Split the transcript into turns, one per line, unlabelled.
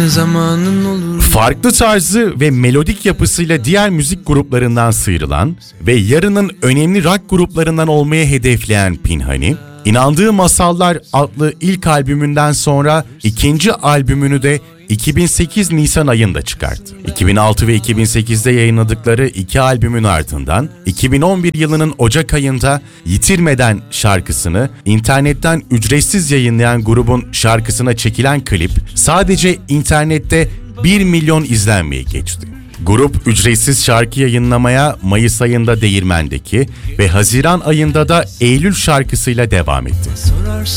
zamanın olur.
Farklı tarzı ve melodik yapısıyla diğer müzik gruplarından sıyrılan ve yarının önemli rock gruplarından olmaya hedefleyen Pinhani, İnandığı Masallar adlı ilk albümünden sonra ikinci albümünü de 2008 Nisan ayında çıkarttı. 2006 ve 2008'de yayınladıkları iki albümün ardından 2011 yılının Ocak ayında Yitirmeden şarkısını internetten ücretsiz yayınlayan grubun şarkısına çekilen klip sadece internette 1 milyon izlenmeyi geçti. Grup ücretsiz şarkı yayınlamaya Mayıs ayında Değirmen'deki ve Haziran ayında da Eylül şarkısıyla devam etti.